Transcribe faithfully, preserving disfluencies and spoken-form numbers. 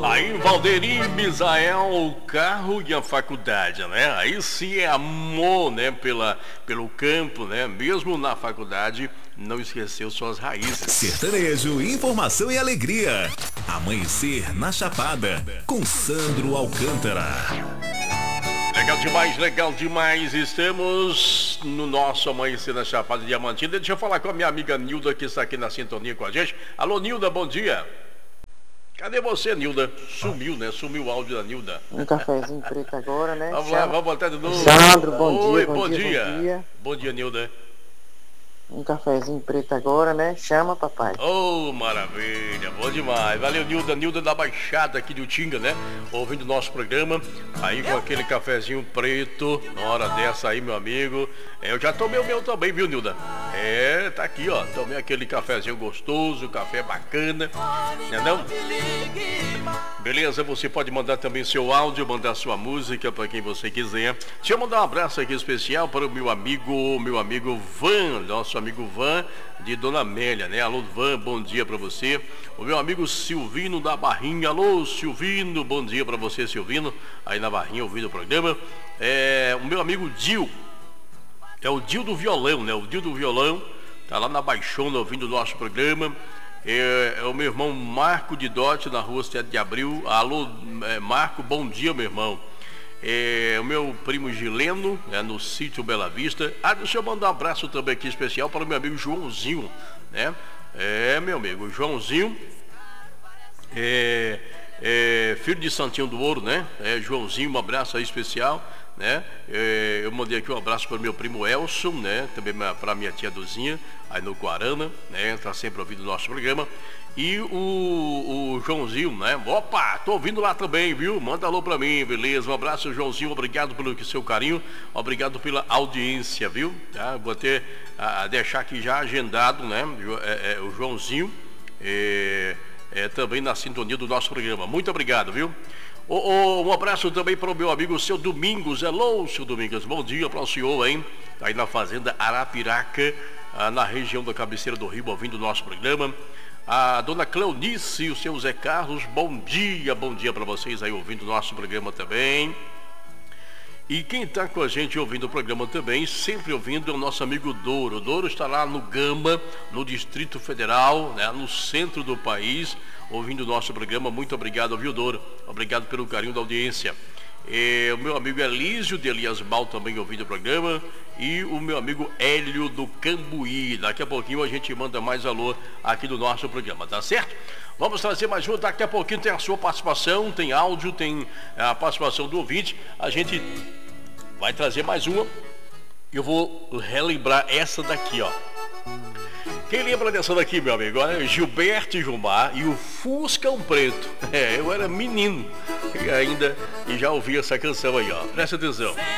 Aí Valderi Misael, o carro e a faculdade, né? Aí sim é amor, né? Pela, pelo campo, né? Mesmo na faculdade, não esqueceu suas raízes. Sertanejo, informação e alegria. Amanhecer na Chapada, com Sandro Alcântara. Legal demais, legal demais. Estamos no nosso Amanhecer na Chapada Diamantina. Deixa eu falar com a minha amiga Nilda, que está aqui na sintonia com a gente. Alô, Nilda, bom dia. Cadê você, Nilda? Sumiu, né? Sumiu o áudio da Nilda. Um cafezinho preto agora, né? Vamos lá, vamos voltar de novo. Sandro, bom Oi, dia, bom, bom dia, dia. bom dia. Bom dia, Nilda. Um cafezinho preto agora, né? Chama, papai. Oh, maravilha, bom demais. Valeu, Nilda, Nilda da Baixada aqui de Utinga, né? Ouvindo o nosso programa, aí com aquele cafezinho preto, na hora dessa aí, meu amigo. Eu já tomei o meu também, viu, Nilda? É, tá aqui, ó, tomei aquele cafezinho gostoso, café bacana, né não? Beleza, você pode mandar também seu áudio, mandar sua música para quem você quiser. Deixa eu mandar um abraço aqui especial para o meu amigo, meu amigo Van, nosso amigo Van de Dona Amélia, né? Alô, Van, bom dia para você. O meu amigo Silvino da Barrinha, alô, Silvino, bom dia para você, Silvino, aí na Barrinha ouvindo o programa. É, o meu amigo Dil, é o Dil do Violão, né? O Dil do Violão, tá lá na Baixona ouvindo o nosso programa. É, é o meu irmão Marco de Dote, na rua sete de abril. Alô, é, Marco, bom dia, meu irmão. É, o meu primo Gileno, é, no sítio Bela Vista. Ah, deixa eu mandar um abraço também aqui especial para o meu amigo Joãozinho, né? É, meu amigo, Joãozinho, é, é, filho de Santinho do Ouro, né? É, Joãozinho, um abraço aí especial, né? É, eu mandei aqui um abraço para o meu primo Elson, né? Também para a minha tia Duzinha, aí no Guarana, né? Tá sempre ouvindo o nosso programa. E o, o Joãozinho, né? Opa, tô ouvindo lá também, viu? Manda alô pra mim, beleza? Um abraço, Joãozinho, obrigado pelo seu carinho, obrigado pela audiência, viu? Tá? Vou ter a, deixar aqui já agendado, né? É, é, o Joãozinho é, é, também na sintonia do nosso programa. Muito obrigado, viu? Oh, oh, um abraço também para o meu amigo seu Domingos. Hello, seu Domingos, bom dia para o senhor, hein? Tá aí na fazenda Arapiraca, ah, na região da cabeceira do Rio, ouvindo o nosso programa. A dona Cleonice e o seu Zé Carlos, bom dia, bom dia para vocês aí ouvindo o nosso programa também. E quem está com a gente ouvindo o programa também, sempre ouvindo, é o nosso amigo Douro. O Douro está lá no Gama, no Distrito Federal, né, no centro do país, ouvindo o nosso programa. Muito obrigado, viu, Douro? Obrigado pelo carinho da audiência. E o meu amigo Elísio de Elias Bal também ouvindo o programa. E o meu amigo Hélio do Cambuí. Daqui a pouquinho a gente manda mais alô aqui do nosso programa, tá certo? Vamos trazer mais um, daqui a pouquinho tem a sua participação, tem áudio, tem a participação do ouvinte. A gente vai trazer mais uma. Eu vou relembrar essa daqui, ó. Quem lembra dessa daqui, meu amigo? Olha, Gilberto e Gilmar e o Fuscão Preto. É, eu era menino e ainda e já ouvi essa canção aí, ó. Presta atenção.